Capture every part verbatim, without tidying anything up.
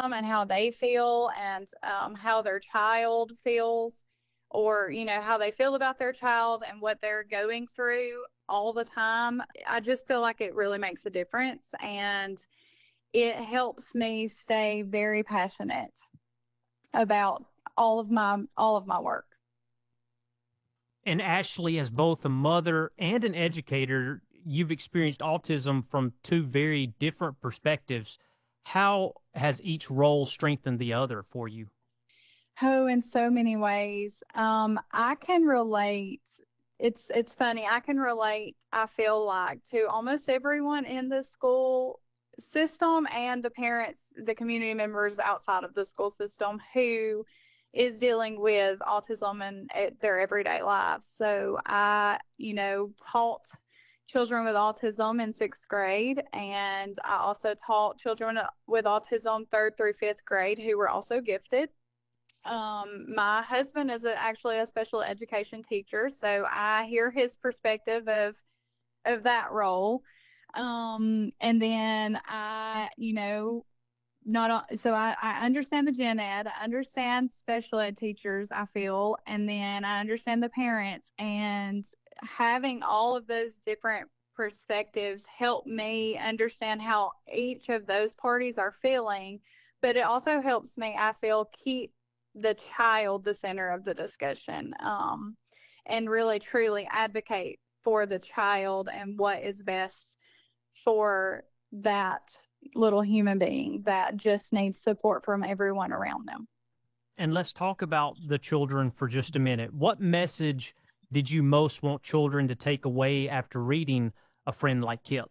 them and how they feel and um, how their child feels, or, you know, how they feel about their child and what they're going through all the time. I just feel like it really makes a difference, and it helps me stay very passionate about all of my all of my work. And Ashley, as both a mother and an educator, you've experienced autism from two very different perspectives. How has each role strengthened the other for you? Oh, in so many ways. Um, I can relate. It's it's funny. I can relate, I feel like, to almost everyone in the school system and the parents, the community members outside of the school system who is dealing with autism in eh, their everyday lives. So I, you know, taught children with autism in sixth grade, and I also taught children with autism third through fifth grade who were also gifted. Um, my husband is a, actually a special education teacher, so I hear his perspective of of that role. Um, and then I, you know, not so I, I understand the gen ed, I understand special ed teachers, I feel, and then I understand the parents, and having all of those different perspectives help me understand how each of those parties are feeling. But it also helps me, I feel, keep the child the center of the discussion, um, and really truly advocate for the child and what is best for that little human being that just needs support from everyone around them. And let's talk about the children for just a minute. What message did you most want children to take away after reading A Friend Like Kip?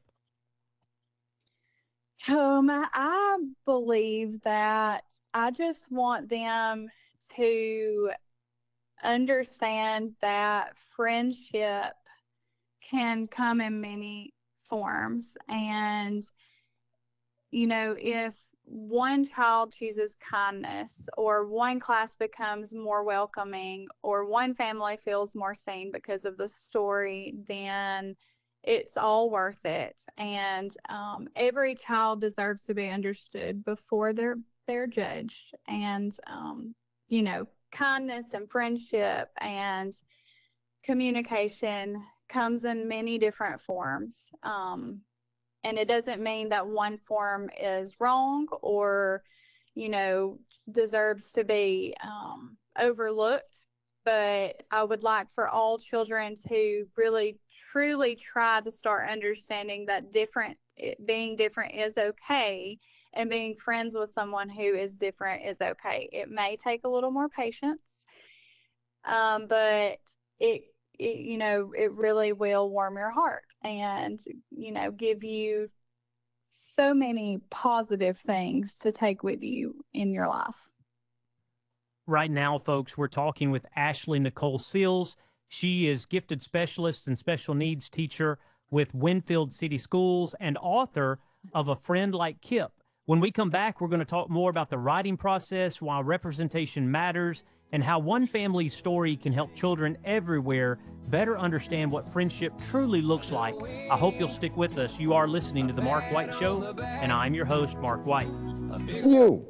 Um, I believe that I just want them to understand that friendship can come in many forms. And, you know, if one child chooses kindness, or one class becomes more welcoming, or one family feels more seen because of the story, then it's all worth it. And um, every child deserves to be understood before they're they're judged. And um, you know, kindness and friendship and communication comes in many different forms. Um, and it doesn't mean that one form is wrong or, you know, deserves to be um, overlooked. But I would like for all children to really, truly try to start understanding that different, being different is okay, and being friends with someone who is different is okay. It may take a little more patience, um, but it, it, you know, it really will warm your heart and, you know, give you so many positive things to take with you in your life. Right now, folks, we're talking with Ashley Nicole Seals. She is gifted specialist and special needs teacher with Winfield City Schools and author of A Friend Like Kip. When we come back, we're going to talk more about the writing process, why representation matters, and how one family's story can help children everywhere better understand what friendship truly looks like. I hope you'll stick with us. You are listening to The Mark White Show, and I'm your host, Mark White. You.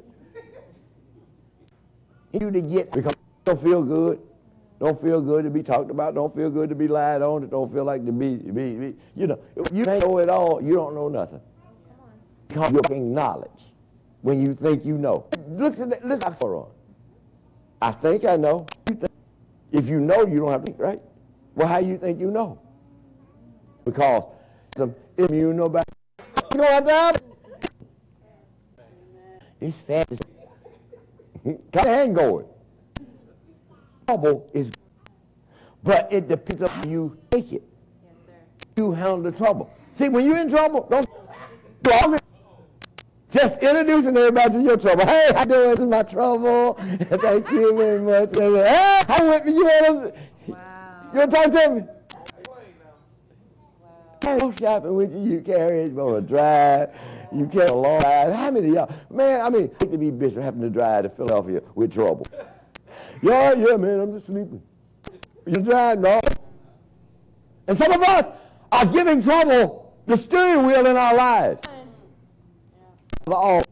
You to get, because don't feel good. Don't feel good to be talked about. Don't feel good to be lied on. Don't feel like to be, be, be you know, if you don't know it all, you don't know nothing. Because you're getting knowledge when you think you know. Listen, listen, I think I know. If you know, you don't have to think, right? Well, how you think you know? Because if you know about you don't have to have it. It's fast. Got a hand going. Trouble is, but it depends on how you take it. Yes, sir. You handle the trouble. See, when you're in trouble, don't talk. Just introducing everybody to your trouble. Hey, how you doing? This is my trouble. Thank you very much. Hey, how with me? You want to? Wow. You want to talk to me? Wow. Go shopping with you. You carry it on a drive. You carry a long ride. How many of y'all? Man, I mean, I hate to be Bishop having to drive to Philadelphia with trouble. Yeah, yeah, man, I'm just sleeping. You drive, no? And some of us are giving trouble the steering wheel in our lives. Yeah.